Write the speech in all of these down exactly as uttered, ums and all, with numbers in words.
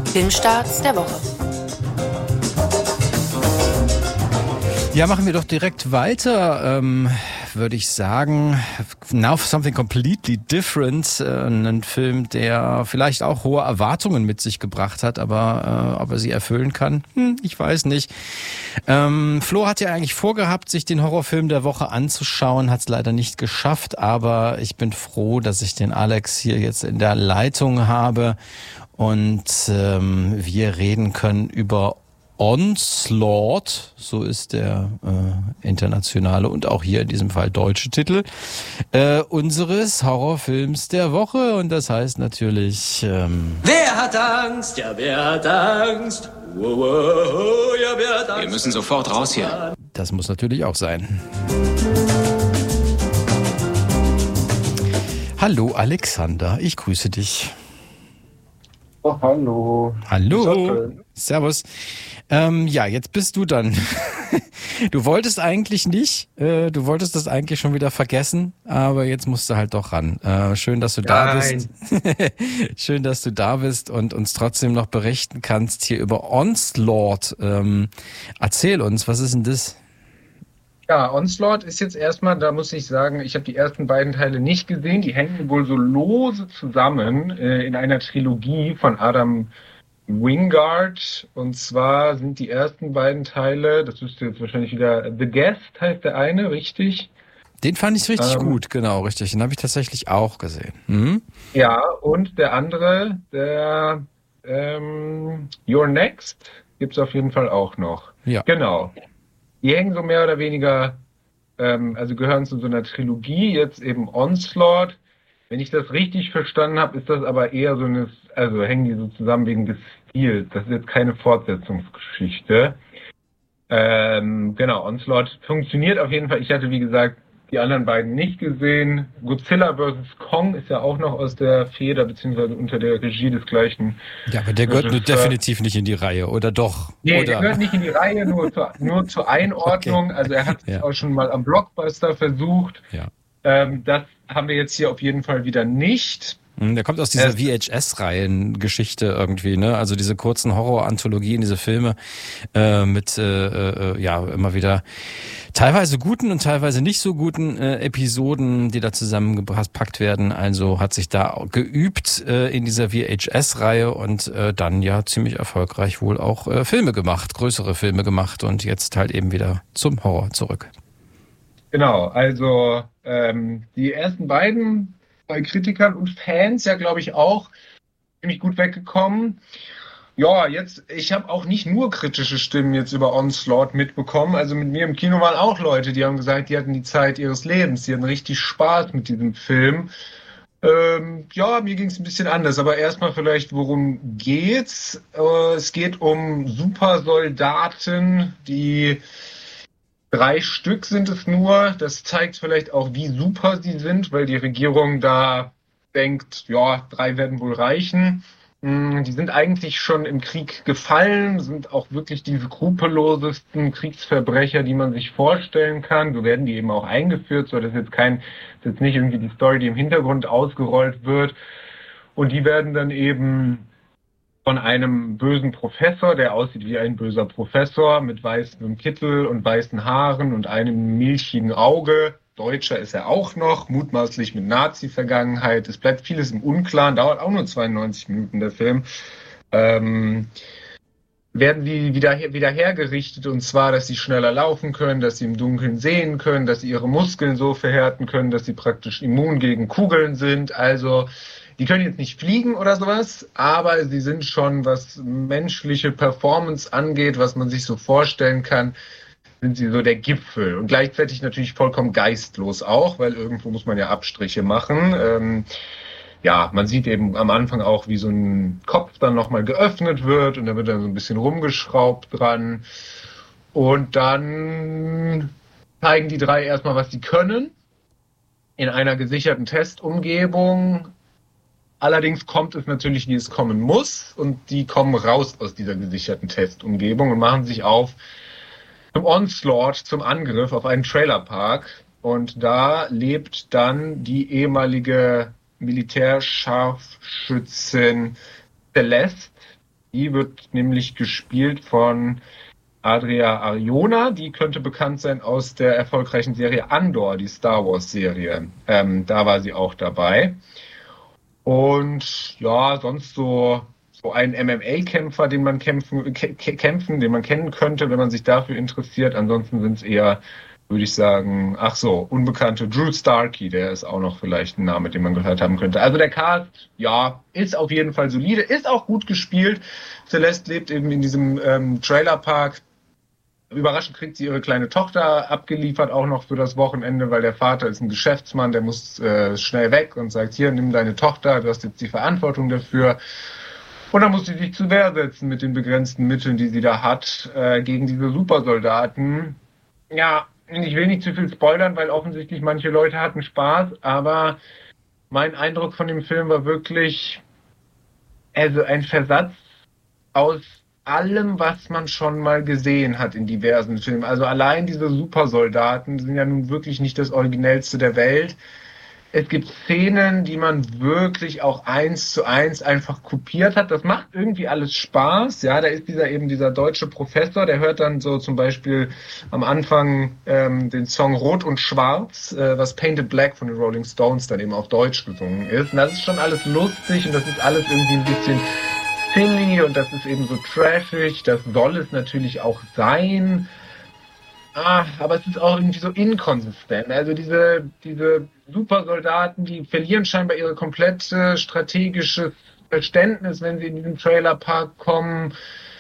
Filmstarts der Woche. Ja, machen wir doch direkt weiter, ähm, würde ich sagen. Now for Something Completely Different. Äh, ein Film, der vielleicht auch hohe Erwartungen mit sich gebracht hat, aber äh, ob er sie erfüllen kann, hm, ich weiß nicht. Ähm, Flo hat ja eigentlich vorgehabt, sich den Horrorfilm der Woche anzuschauen, hat es leider nicht geschafft, aber ich bin froh, dass ich den Alex hier jetzt in der Leitung habe und ähm, wir reden können über Onslaught, so ist der äh, internationale und auch hier in diesem Fall deutsche Titel äh, unseres Horrorfilms der Woche. Und das heißt natürlich... Ähm Wer hat Angst? Ja, wer hat Angst? Wow, wow, ja, wer hat Angst? Wir müssen sofort raus hier. Das muss natürlich auch sein. Hallo Alexander, ich grüße dich. Oh, hallo. Hallo. Servus. Ähm, ja, jetzt bist du dann. Du wolltest eigentlich nicht, äh, du wolltest das eigentlich schon wieder vergessen, aber jetzt musst du halt doch ran. Äh, schön, dass du da Nein. bist. Schön, dass du da bist und uns trotzdem noch berichten kannst hier über Onslaught. Ähm, erzähl uns, was ist denn das? Ja, Onslaught ist jetzt erstmal, da muss ich sagen, ich habe die ersten beiden Teile nicht gesehen. Die hängen wohl so lose zusammen äh, in einer Trilogie von Adam Wingard. Und zwar sind die ersten beiden Teile, das müsste jetzt wahrscheinlich wieder, The Guest heißt der eine, richtig? Den fand ich richtig Ähm, gut, genau, richtig. Den habe ich tatsächlich auch gesehen. Mhm. Ja, und der andere, der ähm, You're Next, gibt's auf jeden Fall auch noch. Ja. Genau. Die hängen so mehr oder weniger, ähm, also gehören zu so einer Trilogie, jetzt eben Onslaught. Wenn ich das richtig verstanden habe, ist das aber eher so eine, also hängen die so zusammen wegen des Stils. Das ist jetzt keine Fortsetzungsgeschichte. Ähm, genau, Onslaught funktioniert auf jeden Fall. Ich hatte, wie gesagt, die anderen beiden nicht gesehen. Godzilla versus. Kong ist ja auch noch aus der Feder, beziehungsweise unter der Regie des gleichen. Ja, aber der gehört nur Regisseur. definitiv nicht in die Reihe, oder doch? Nee, oder? der gehört nicht in die Reihe, nur zur, nur zur Einordnung. Okay. Also er hat es Ja. auch schon mal am Blockbuster versucht. Ja. Ähm, das haben wir jetzt hier auf jeden Fall wieder nicht. Der kommt aus dieser Es- V H S-Reihen-Geschichte irgendwie, ne? Also diese kurzen Horror-Anthologien, diese Filme äh, mit äh, äh, ja immer wieder teilweise guten und teilweise nicht so guten äh, Episoden, die da zusammengepackt werden. Also hat sich da geübt äh, in dieser V H S-Reihe und äh, dann ja ziemlich erfolgreich wohl auch äh, Filme gemacht, größere Filme gemacht und jetzt halt eben wieder zum Horror zurück. Genau, also ähm, die ersten beiden bei Kritikern und Fans ja, glaube ich, auch ziemlich gut weggekommen. Ja, jetzt, ich habe auch nicht nur kritische Stimmen jetzt über Onslaught mitbekommen. Also mit mir im Kino waren auch Leute, die haben gesagt, die hatten die Zeit ihres Lebens, die hatten richtig Spaß mit diesem Film. Ähm, ja, mir ging es ein bisschen anders, aber erstmal vielleicht, worum geht's? Äh, es geht um Supersoldaten, die drei Stück sind es nur. Das zeigt vielleicht auch, wie super sie sind, weil die Regierung da denkt, ja, drei werden wohl reichen. Mm, Die sind eigentlich schon im Krieg gefallen, sind auch wirklich die skrupellosesten Kriegsverbrecher, die man sich vorstellen kann. So werden die eben auch eingeführt, so das ist jetzt kein, das ist jetzt nicht irgendwie die Story, die im Hintergrund ausgerollt wird. Und die werden dann eben von einem bösen Professor, der aussieht wie ein böser Professor mit weißem Kittel und weißen Haaren und einem milchigen Auge. Deutscher ist er auch noch, mutmaßlich mit Nazi-Vergangenheit. Es bleibt vieles im Unklaren, dauert auch nur zweiundneunzig Minuten der Film. Ähm, werden die wieder, wieder hergerichtet, und zwar, dass sie schneller laufen können, dass sie im Dunkeln sehen können, dass sie ihre Muskeln so verhärten können, dass sie praktisch immun gegen Kugeln sind. Also die können jetzt nicht fliegen oder sowas, aber sie sind schon, was menschliche Performance angeht, was man sich so vorstellen kann, sind sie so der Gipfel. Und gleichzeitig natürlich vollkommen geistlos auch, weil irgendwo muss man ja Abstriche machen. Ähm, ja, man sieht eben am Anfang auch, wie so ein Kopf dann nochmal geöffnet wird und da wird dann so ein bisschen rumgeschraubt dran. Und dann zeigen die drei erstmal, was sie können, in einer gesicherten Testumgebung. Allerdings kommt es natürlich, wie es kommen muss, und die kommen raus aus dieser gesicherten Testumgebung und machen sich auf zum Onslaught, zum Angriff auf einen Trailerpark. Und da lebt dann die ehemalige Militärscharfschützin Celeste, Die wird nämlich gespielt von Adria Arjona. Die könnte bekannt sein aus der erfolgreichen Serie Andor, die Star Wars Serie. Ähm, da war sie auch dabei. Und ja, sonst so, so ein M M A-Kämpfer, den man kämpfen, kämpfen, den man kennen könnte, wenn man sich dafür interessiert. Ansonsten sind es eher, würde ich sagen, ach so, unbekannte Drew Starkey, der ist auch noch vielleicht ein Name, den man gehört haben könnte. Also der Cast, ja, ist auf jeden Fall solide, ist auch gut gespielt. Celeste lebt eben in diesem ähm, Trailerpark. Überraschend kriegt sie ihre kleine Tochter abgeliefert, auch noch für das Wochenende, weil der Vater ist ein Geschäftsmann, der muss äh, schnell weg und sagt, hier, nimm deine Tochter, du hast jetzt die Verantwortung dafür. Und dann muss sie sich zur Wehr setzen mit den begrenzten Mitteln, die sie da hat, äh, gegen diese Supersoldaten. Ja, ich will nicht zu viel spoilern, weil offensichtlich manche Leute hatten Spaß, aber mein Eindruck von dem Film war wirklich, also ein Versatz aus allem, was man schon mal gesehen hat in diversen Filmen. Also allein diese Supersoldaten sind ja nun wirklich nicht das Originellste der Welt. Es gibt Szenen, die man wirklich auch eins zu eins einfach kopiert hat. Das macht irgendwie alles Spaß. Ja, da ist dieser eben dieser deutsche Professor, der hört dann so zum Beispiel am Anfang ähm, den Song Rot und Schwarz, äh, was Painted Black von den Rolling Stones dann eben auf Deutsch gesungen ist. Und das ist schon alles lustig und das ist alles irgendwie ein bisschen silly und das ist eben so trashig. Das soll es natürlich auch sein. Ah, aber es ist auch irgendwie so inkonsistent. Also diese, diese Supersoldaten, die verlieren scheinbar ihre komplette strategische Verständnis, wenn sie in diesen Trailerpark kommen.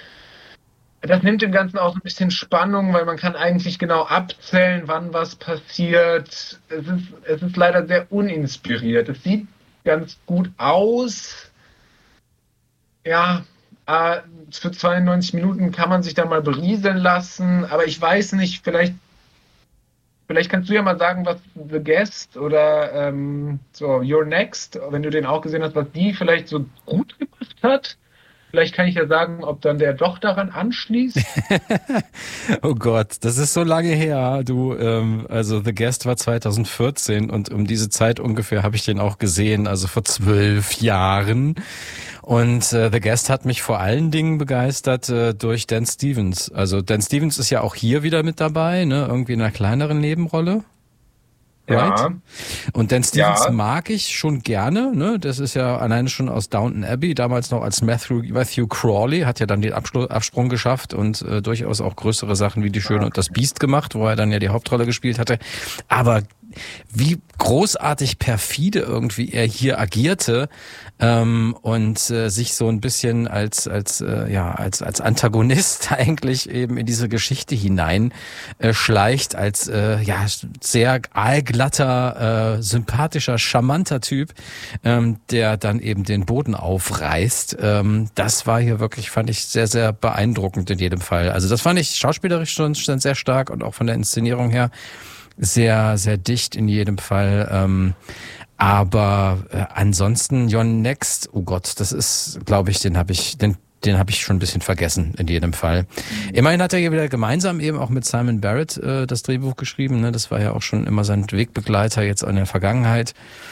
Das nimmt dem Ganzen auch so ein bisschen Spannung, weil man kann eigentlich genau abzählen, wann was passiert. Es ist, es ist leider sehr uninspiriert. Es sieht ganz gut aus. Ja, äh, für zweiundneunzig Minuten kann man sich da mal berieseln lassen, aber ich weiß nicht, vielleicht, vielleicht kannst du ja mal sagen, was The Guest oder ähm, so You're Next, wenn du den auch gesehen hast, was die vielleicht so gut gemacht hat. Vielleicht kann ich ja sagen, ob dann der doch daran anschließt. Oh Gott, das ist so lange her. Du, ähm, also The Guest war zweitausendvierzehn und um diese Zeit ungefähr habe ich den auch gesehen, also vor zwölf Jahren. Und äh, The Guest hat mich vor allen Dingen begeistert äh, durch Dan Stevens. Also Dan Stevens ist ja auch hier wieder mit dabei, ne, irgendwie in einer kleineren Nebenrolle. Right? Ja. Und Dan Stevens Ja. mag ich schon gerne, ne? Das ist ja alleine schon aus Downton Abbey, damals noch als Matthew, Matthew Crawley, hat ja dann den Abschlu- Absprung geschafft und äh, durchaus auch größere Sachen wie Die Schöne und das Biest gemacht, wo er dann ja die Hauptrolle gespielt hatte. Aber wie großartig perfide irgendwie er hier agierte ähm, und äh, sich so ein bisschen als als äh, ja als als Antagonist eigentlich eben in diese Geschichte hinein äh, schleicht, als äh, ja sehr aalglatter, äh, sympathischer, charmanter Typ, ähm, der dann eben den Boden aufreißt. Ähm, das war hier wirklich, fand ich, sehr, sehr beeindruckend in jedem Fall. Also das fand ich schauspielerisch schon, schon sehr stark und auch von der Inszenierung her sehr, sehr dicht in jedem Fall. Ähm, aber äh, ansonsten You're Next, oh Gott, das ist, glaube ich, den habe ich, den den habe ich schon ein bisschen vergessen in jedem Fall. Immerhin hat er ja wieder gemeinsam eben auch mit Simon Barrett äh, das Drehbuch geschrieben. Ne? Das war ja auch schon immer sein Wegbegleiter jetzt in der Vergangenheit.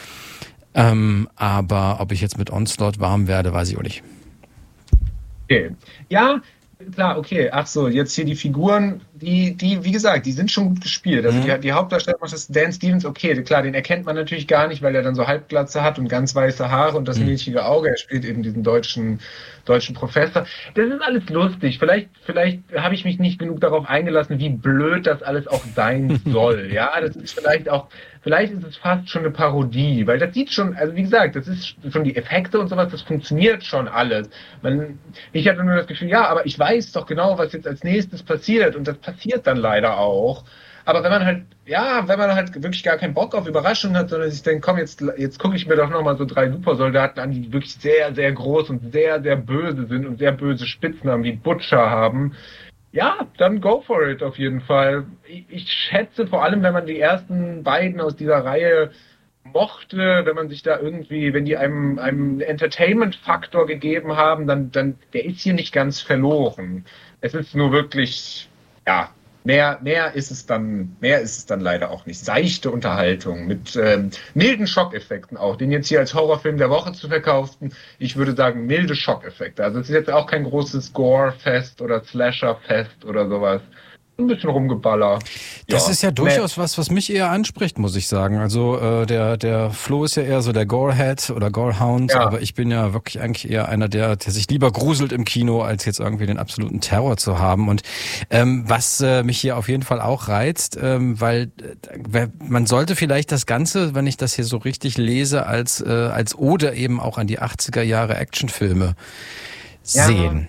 Ähm, aber ob ich jetzt mit Onslaught warm werde, weiß ich auch nicht. Okay. Ja, klar, okay. Ach so, jetzt hier die Figuren, die, die, wie gesagt, die sind schon gut gespielt. Also Mhm. die, die Hauptdarsteller macht das Dan Stevens, okay, klar, den erkennt man natürlich gar nicht, weil er dann so Halbglatze hat und ganz weiße Haare und das Mhm. milchige Auge. Er spielt eben diesen deutschen, deutschen Professor. Das ist alles lustig. Vielleicht, vielleicht habe ich mich nicht genug darauf eingelassen, wie blöd das alles auch sein soll. Ja, das ist vielleicht auch, vielleicht ist es fast schon eine Parodie, weil das sieht schon, also wie gesagt, das ist schon die Effekte und sowas, das funktioniert schon alles. Man, ich hatte nur das Gefühl, ja, aber ich weiß doch genau, was jetzt als nächstes passiert und das passiert dann leider auch. Aber wenn man halt, ja, wenn man halt wirklich gar keinen Bock auf Überraschungen hat, sondern sich denkt, komm, jetzt, jetzt gucke ich mir doch nochmal so drei Supersoldaten an, die wirklich sehr, sehr groß und sehr, sehr böse sind und sehr böse Spitznamen wie Butcher haben. Ja, dann go for it auf jeden Fall. Ich, ich schätze vor allem, wenn man die ersten beiden aus dieser Reihe mochte, wenn man sich da irgendwie, wenn die einem, einem Entertainment-Faktor gegeben haben, dann, dann, der ist hier nicht ganz verloren. Es ist nur wirklich, ja, Mehr, mehr ist es dann, mehr ist es dann leider auch nicht. Seichte Unterhaltung mit ähm, milden Schockeffekten auch. Den jetzt hier als Horrorfilm der Woche zu verkaufen, ich würde sagen milde Schockeffekte. Also es ist jetzt auch kein großes Gore-Fest oder Slasher-Fest oder sowas. Ein bisschen Rumgeballer. Das ja. ist ja durchaus was, was mich eher anspricht, muss ich sagen. Also äh, der der Flo ist ja eher so der Gorehead oder Gorehound, ja. aber ich bin ja wirklich eigentlich eher einer, der, der sich lieber gruselt im Kino, als jetzt irgendwie den absoluten Terror zu haben. Und ähm, was äh, mich hier auf jeden Fall auch reizt, ähm, weil äh, man sollte vielleicht das Ganze, wenn ich das hier so richtig lese, als äh, als Ode eben auch an die achtziger Jahre Actionfilme ja. sehen.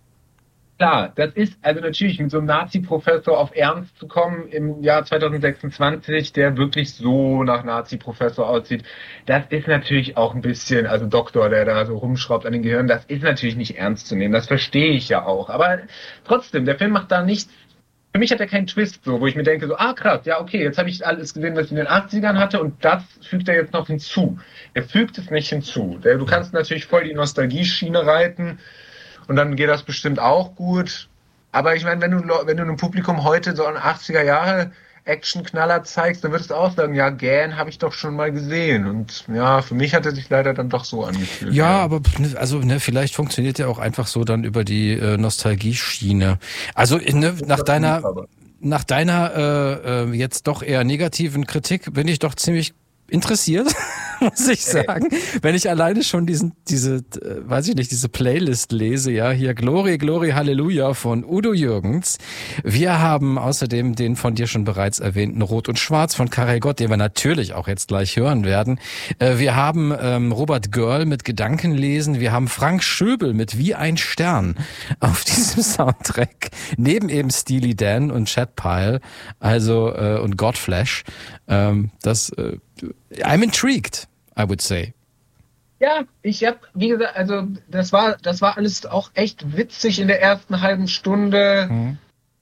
Klar, das ist also natürlich mit so einem Nazi-Professor auf Ernst zu kommen im Jahr zwanzig sechsundzwanzig, der wirklich so nach Nazi-Professor aussieht, das ist natürlich auch ein bisschen, also Doktor, der da so rumschraubt an den Gehirn, das ist natürlich nicht ernst zu nehmen, das verstehe ich ja auch. Aber trotzdem, der Film macht da nichts, für mich hat er keinen Twist, so, wo ich mir denke, so, ah krass, ja okay, jetzt habe ich alles gesehen, was ich in den achtzigern hatte und das fügt er jetzt noch hinzu. Er fügt es nicht hinzu. Du kannst natürlich voll die Nostalgie-Schiene reiten, und dann geht das bestimmt auch gut. Aber ich meine, wenn du, wenn du einem Publikum heute so einen achtziger Jahre Action-Knaller zeigst, dann würdest du auch sagen, ja, Gan habe ich doch schon mal gesehen. Und ja, für mich hat er sich leider dann doch so angefühlt. Ja, ja. aber also ne, vielleicht funktioniert er auch einfach so dann über die äh, Nostalgie-Schiene. Also ne, nach deiner, nach deiner äh, äh, jetzt doch eher negativen Kritik bin ich doch ziemlich interessiert, muss ich sagen. Wenn ich alleine schon diesen, diese, äh, weiß ich nicht, diese Playlist lese, ja, hier Glory, Glory, Halleluja von Udo Jürgens. Wir haben außerdem den von dir schon bereits erwähnten Rot und Schwarz von Karel Gott, den wir natürlich auch jetzt gleich hören werden. Äh, wir haben ähm, Robert Görl mit Gedankenlesen. Wir haben Frank Schöbel mit Wie ein Stern auf diesem Soundtrack. Neben eben Steely Dan und Chad Pyle, also äh, und Godflesh. Ähm, das äh, I'm intrigued, I would say. Ja, ich hab, wie gesagt, also das war, das war alles auch echt witzig in der ersten halben Stunde. Mhm.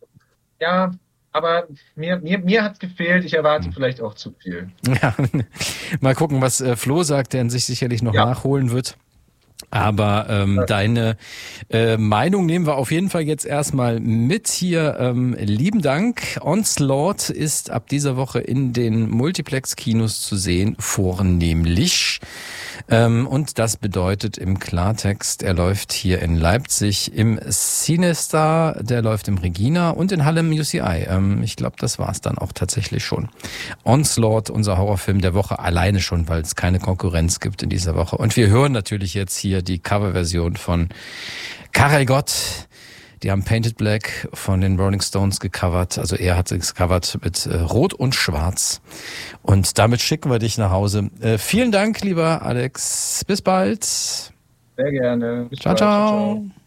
Ja, aber mir, mir, mir hat's gefehlt. Ich erwarte mhm. vielleicht auch zu viel. Ja, mal gucken, was äh, Flo sagt, der sich sicherlich noch ja. nachholen wird. Aber ähm, ja. deine äh, Meinung nehmen wir auf jeden Fall jetzt erstmal mit hier. Ähm, lieben Dank. Onslaught ist ab dieser Woche in den Multiplex-Kinos zu sehen, vornehmlich. Ähm, und das bedeutet im Klartext, er läuft hier in Leipzig im Cinestar, der läuft im Regina und in Halle im U C I. Ähm, ich glaube, das war's dann auch tatsächlich schon. Onslaught, unser Horrorfilm der Woche, alleine schon, weil es keine Konkurrenz gibt in dieser Woche. Und wir hören natürlich jetzt hier die Coverversion von Karel Gott. Die haben Painted Black von den Rolling Stones gecovert. Also er hat es gecovert mit äh, Rot und Schwarz. Und damit schicken wir dich nach Hause. Äh, vielen Dank, lieber Alex. Bis bald. Sehr gerne. Bis ciao, bald. ciao. ciao, ciao.